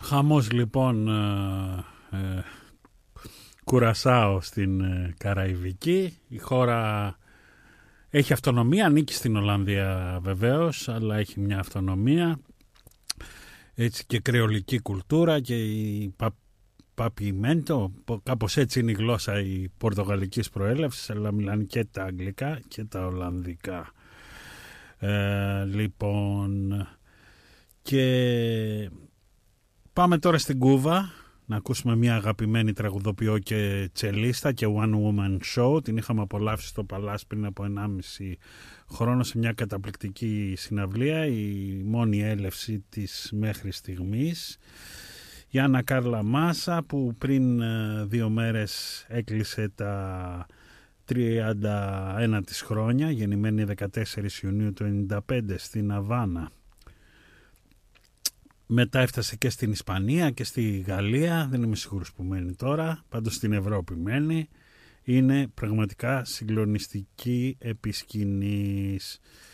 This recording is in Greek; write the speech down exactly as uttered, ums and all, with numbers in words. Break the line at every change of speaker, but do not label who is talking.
Χαμός λοιπόν ε, ε, Κουρασάο στην ε, Καραϊβική. Η χώρα έχει αυτονομία, ανήκει στην Ολλανδία βεβαίως, αλλά έχει μια αυτονομία. Έτσι και κρεολική κουλτούρα και η πα, παπιμέντο, κάπως έτσι είναι η γλώσσα η πορτογαλικής προέλευσης, αλλά μιλάνε και τα αγγλικά και τα ολλανδικά. Ε, λοιπόν, και πάμε τώρα στην Κούβα να ακούσουμε μια αγαπημένη τραγουδοποιό και τσελίστα και one woman show. Την είχαμε απολαύσει στο Παλάς πριν από ενάμιση χρόνο σε μια καταπληκτική συναυλία, η μόνη έλευση της μέχρι στιγμής. Η Άννα Κάρλα Μάσα, που πριν δύο μέρες έκλεισε τα τριάντα ένα της χρόνια, γεννημένη δεκατέσσερις Ιουνίου του ενενήντα πέντε στην Αβάνα. Μετά έφτασε και στην Ισπανία και στη Γαλλία, δεν είμαι σίγουρος που μένει τώρα, πάντως στην Ευρώπη μένει. Είναι πραγματικά συγκλονιστική επί σκηνής.